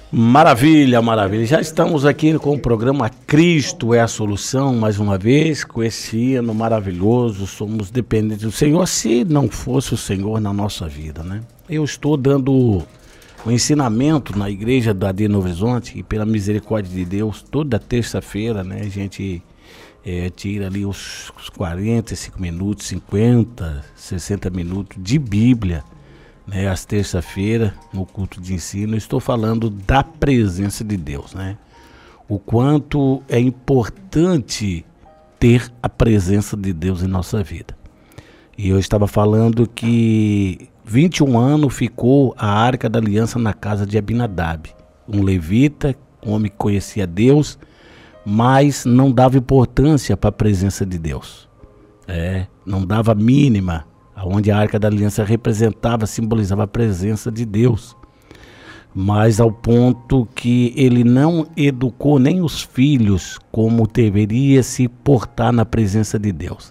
Maravilha, maravilha. Já estamos aqui com o programa Cristo é a Solução, mais uma vez, com esse ano maravilhoso. Somos dependentes do Senhor, se não fosse o Senhor na nossa vida, né? Eu estou dando o ensinamento na igreja da AD Novo Horizonte, e pela misericórdia de Deus, toda terça-feira, né, a gente tira ali os 45 minutos, 50, 60 minutos de Bíblia, né, às terça-feira, no culto de ensino. Eu estou falando da presença de Deus, né? O quanto é importante ter a presença de Deus em nossa vida. E eu estava falando que 21 anos ficou a Arca da Aliança na casa de Abinadab, um levita, um homem que conhecia Deus, mas não dava importância para a presença de Deus. Não dava mínima, onde a Arca da Aliança representava, simbolizava a presença de Deus. Mas ao ponto que ele não educou nem os filhos como deveria se portar na presença de Deus.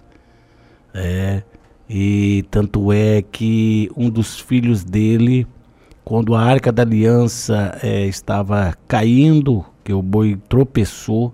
E tanto é que um dos filhos dele, quando a Arca da Aliança estava caindo, que o boi tropeçou,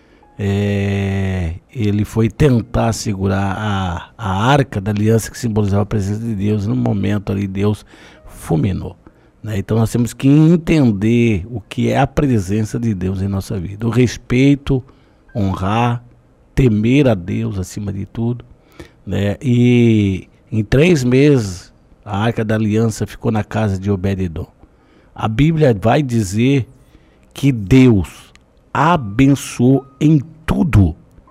ele foi tentar segurar a Arca da Aliança, que simbolizava a presença de Deus. No momento ali, Deus fulminou, né? Então nós temos que entender o que é a presença de Deus em nossa vida. O respeito, honrar, temer a Deus acima de tudo, né? E em 3 meses a Arca da Aliança ficou na casa de Obed-edom. A Bíblia vai dizer que Deus abençoou em tudo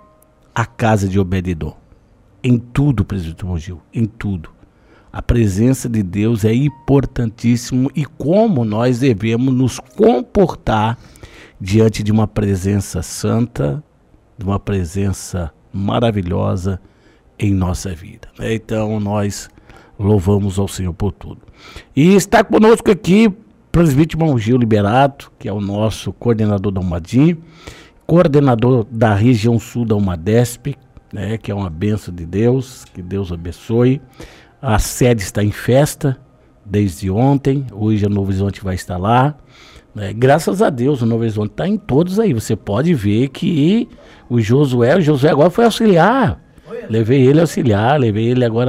a casa de Obed-edom. Em tudo, presbítero Gil, em tudo. A presença de Deus é importantíssimo, e como nós devemos nos comportar diante de uma presença santa, de uma presença maravilhosa em nossa vida, né? Então nós louvamos ao Senhor por tudo. E está conosco aqui presbítero Gil Liberato, que é o nosso coordenador da Umadim, coordenador da região sul da Umadesp, né, que é uma bênção de Deus, que Deus abençoe. A sede está em festa desde ontem, hoje a Novo Horizonte vai estar lá, né? Graças a Deus o Novo Horizonte está em todos aí. Você pode ver que o Josué agora foi auxiliar, levei ele auxiliar, levei ele agora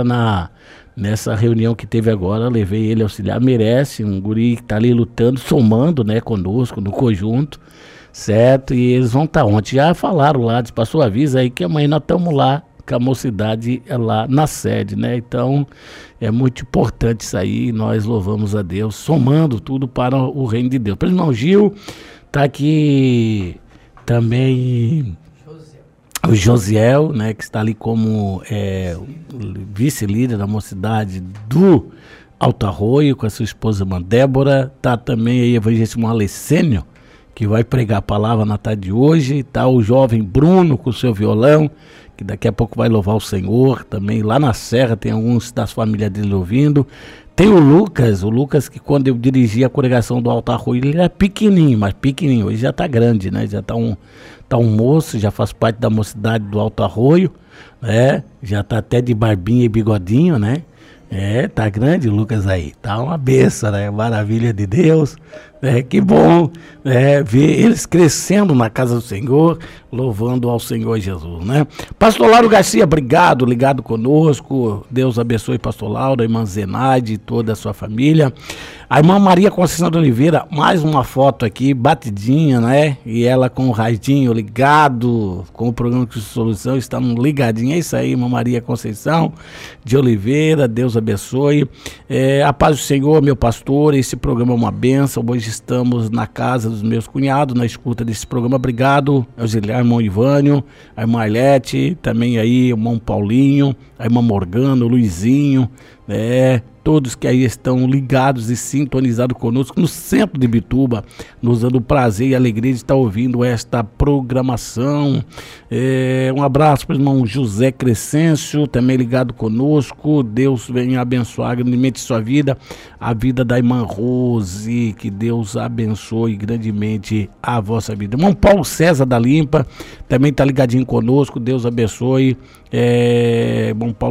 nessa reunião que teve agora, levei ele auxiliar. Merece, um guri que está ali lutando, somando, né, conosco, no conjunto, certo? E eles vão estar ontem, já falaram lá, passou aviso aí que amanhã nós estamos lá, com a mocidade lá na sede, né? Então é muito importante isso aí, nós louvamos a Deus, somando tudo para o reino de Deus. O irmão Gil está aqui também, o Josiel, né, que está ali como vice-líder da mocidade do Alto Arroio, com a sua esposa irmã Débora. Está também aí o evangelista Alessênio, que vai pregar a palavra na tarde de hoje. Está o jovem Bruno com o seu violão, que daqui a pouco vai louvar o Senhor. Também lá na Serra tem alguns das famílias dele ouvindo. Tem o Lucas que quando eu dirigi a congregação do Alto Arroio, ele era pequenininho, mas pequenininho. Hoje já está grande, né? Já está um moço, já faz parte da mocidade do Alto Arroio, né? Já está até de barbinha e bigodinho, né? Tá grande o Lucas aí, tá uma benção, né? Maravilha de Deus, né? Que bom, né, ver eles crescendo na casa do Senhor, louvando ao Senhor Jesus, né? Pastor Lauro Garcia, obrigado, ligado conosco. Deus abençoe Pastor Lauro, a irmã Zenaide e toda a sua família. A irmã Maria Conceição de Oliveira, mais uma foto aqui, batidinha, né? E ela com o radinho ligado, com o programa de solução, estamos ligadinhos. É isso aí, irmã Maria Conceição de Oliveira, Deus abençoe. A paz do Senhor, meu pastor, esse programa é uma bênção. Hoje estamos na casa dos meus cunhados, na escuta desse programa. Obrigado, auxiliar, irmão Ivânio, a irmã Arlete, também aí, o irmão Paulinho, a irmã Morgana, o Luizinho, todos que aí estão ligados e sintonizados conosco no centro de Bituba, nos dando o prazer e a alegria de estar ouvindo esta programação. Um abraço para o irmão José Crescêncio, também ligado conosco. Deus venha abençoar grandemente sua vida, a vida da irmã Rose, que Deus abençoe grandemente a vossa vida. Irmão Paulo César da Limpa também está ligadinho conosco, Deus abençoe. Irmão Paulo